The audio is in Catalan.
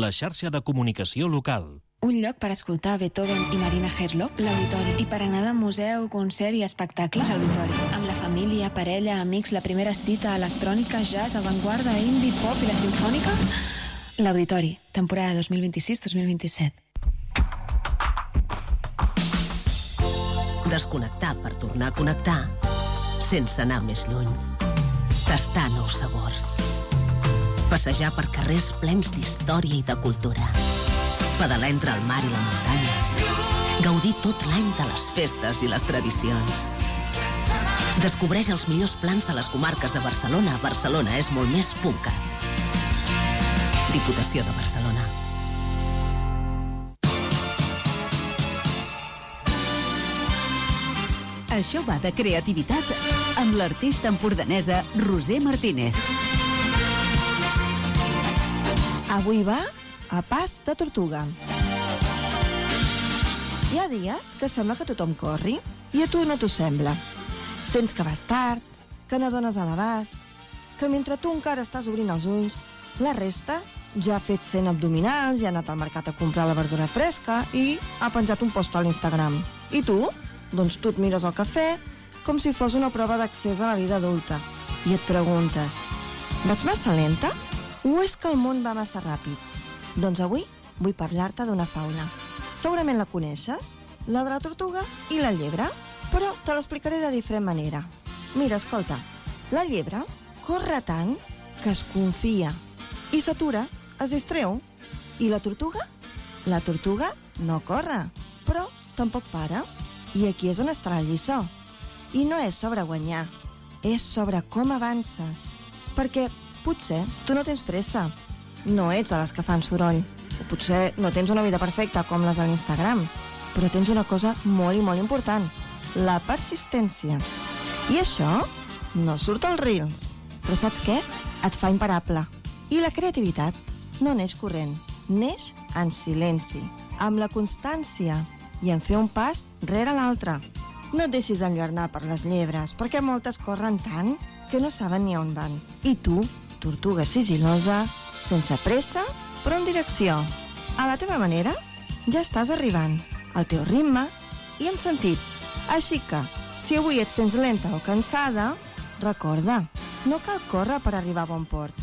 la xarxa de comunicació local. Un lloc per escoltar Beethoven i Marina Herlop, l'Auditori. I per anar de museu, concert i espectacle, l'Auditori. Amb la família, parella, amics, la primera cita, electrònica, jazz, avantguarda, indie, pop i la simfònica... L'Auditori, temporada 2026-2027. Desconnectar per tornar a connectar sense anar més lluny. Tastar nous sabors. Passejar per carrers plens d'història i de cultura. Pedalar entre el mar i la muntanya. Gaudir tot l'any de les festes i les tradicions. Descobreix els millors plans de les comarques de Barcelona. Barcelona és molt més .cat. Diputació de Barcelona. Això va de creativitat amb l'artista empordanesa Roser Martínez. Avui va a pas de tortuga. Hi ha dies que sembla que tothom corri i a tu no t'ho sembla. Sents que vas tard, que no dones a l'abast, que mentre tu encara estàs obrint els ulls, la resta ja ha fet 100 abdominals, ja ha anat al mercat a comprar la verdura fresca i ha penjat un post a l'Instagram. I tu? Doncs tu et mires al cafè com si fos una prova d'accés a la vida adulta i et preguntes: vaig massa lenta o és que el món va massa ràpid? Doncs avui vull parlar-te d'una fauna. Segurament la coneixes, la de la tortuga i la llebre, però te l'explicaré de diferent manera. Mira, escolta, la llebre corre tant que es confia i s'atura, es distreu. I la tortuga? La tortuga no corre, però tampoc para. I aquí és on està la lliçó. I no és sobre guanyar, és sobre com avances. Perquè potser tu no tens pressa, no ets de les que fan soroll, o potser no tens una vida perfecta com les de l'Instagram, però tens una cosa molt i molt important, la persistència. I això no surt als Reels, però saps què? Et fa imparable. I la creativitat no neix corrent, neix en silenci, amb la constància i en fer un pas rere l'altre. No et deixis enlluernar per les llebres, perquè moltes corren tant que no saben ni on van. I tu, tortuga sigil·losa, sense pressa, però en direcció. A la teva manera, ja estàs arribant, al teu ritme i amb sentit. Així que, si avui et sents lenta o cansada, recorda, no cal córrer per arribar a bon port.